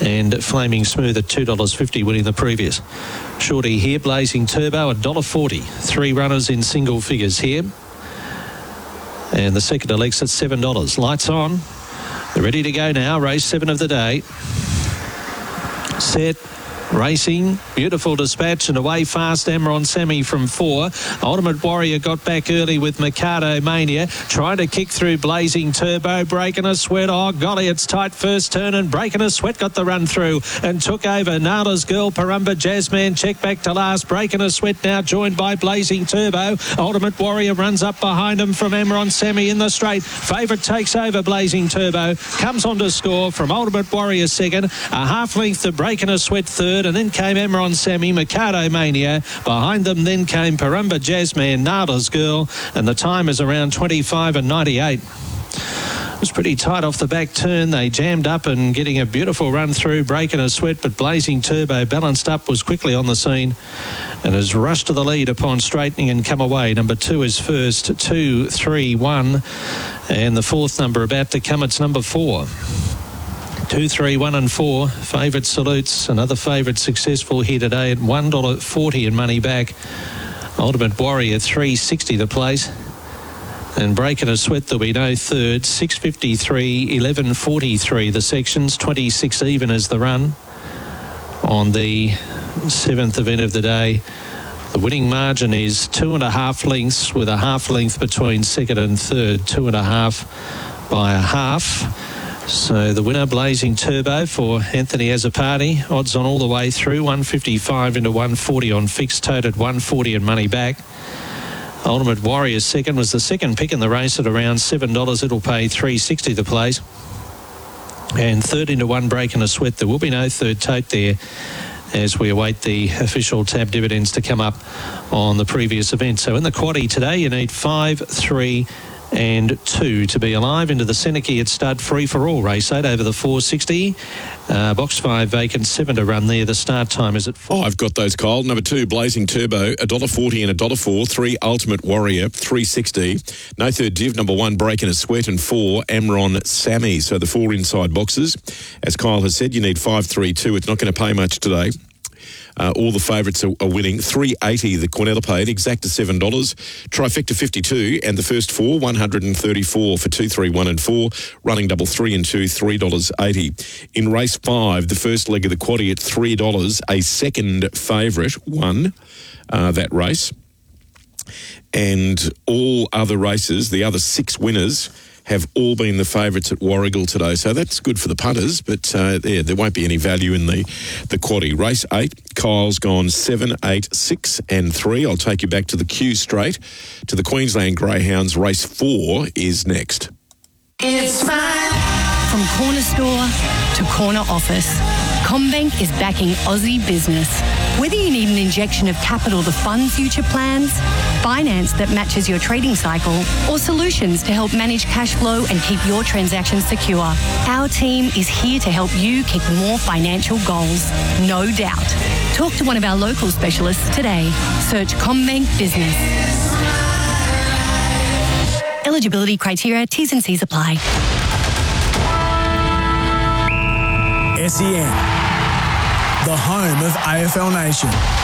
and Flaming Smooth at $2.50 winning the previous. Shorty here, Blazing Turbo, $1.40. 3 runners in single figures here. And the second elects at $7. Lights on. They're ready to go now. Race 7 of the day. Set. Racing, beautiful dispatch and away fast Emron Semi from 4. Ultimate Warrior got back early with Mikado Mania, trying to kick through Blazing Turbo, Breaking a Sweat. Oh golly, it's tight first turn and Breaking a Sweat got the run through and took over. Nada's Girl, Parumba Jazzman check back to last. Breaking a Sweat now joined by Blazing Turbo. Ultimate Warrior runs up behind him from Emron Semi in the straight. Favourite takes over Blazing Turbo, comes on to score from Ultimate Warrior second, a half length to Breaking a Sweat third, and then came Emron Semi, Mikado Mania. Behind them then came Parumba Jazzman, Nada's Girl, and the time is around 25:98. It was pretty tight off the back turn. They jammed up and getting a beautiful run through, Breaking a Sweat, but Blazing Turbo balanced up, was quickly on the scene and has rushed to the lead upon straightening and come away. Number 2 is first, 2, 3, 1, and the fourth number about to come, it's number 4. 2, 3, 1 and 4. Favourite Salutes. Another favourite successful here today at $1.40 in money back. Ultimate Warrior, $3.60 the place. And Breaking a Sweat, there'll be no third. $6.53, $11.43 the sections. 26 even as the run on the 7th event of the day. The winning margin is 2.5 lengths with a half length between second and third. 2.5 by a half. So the winner, Blazing Turbo for Anthony Azzopardi. Odds on all the way through, 155 into 140 on fixed, toted 140 and money back. Ultimate Warrior second was the second pick in the race at around $7. It'll pay $3.60 the place. And third into 1, Breaking a Sweat. There will be no third tote there as we await the official tab dividends to come up on the previous event. So in the quaddie today, you need 5, 3, and 2 to be alive. Into the Seneca at stud, free for all. Race 8 over the 460. Box 5 vacant, 7 to run there. The start time is at 4. Oh, I've got those, Kyle. Number 2, Blazing Turbo, $1.40 and $1.04. 3, Ultimate Warrior, $3.60. No third div. Number 1, Breaking a Sweat, and 4, Emron Sami. So the 4 inside boxes. As Kyle has said, you need 5, 3, 2. It's not going to pay much today. All the favourites are winning. $3.80 the Cornella paid, exacta $7. Trifecta 52, and the first 4, $134 for 2, 3, 1 and 4. Running double 3 and 2, $3.80. In race 5, the first leg of the quaddie at $3. A second favourite won that race. And all other races, the other 6 winners, have all been the favourites at Warragul today. So that's good for the punters, but there won't be any value in the quaddie. Race 8, Kyle's gone 7, 8, 6 and 3. I'll take you back to the Q straight to the Queensland Greyhounds. Race 4 is next. It's mine. From corner store to corner office, CommBank is backing Aussie business. Whether you need an injection of capital to fund future plans, finance that matches your trading cycle, or solutions to help manage cash flow and keep your transactions secure, our team is here to help you kick more financial goals. No doubt. Talk to one of our local specialists today. Search CommBank Business. Eligibility criteria, T's and C's apply. SEN, the home of AFL Nation.